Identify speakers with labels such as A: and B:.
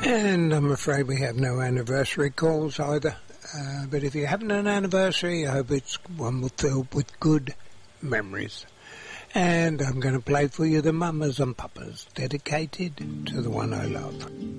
A: And I'm afraid we have no anniversary calls either. But if you're having an anniversary, I hope it's one filled with good memories. And I'm going to play for you the Mamas and Papas, dedicated to the one I love.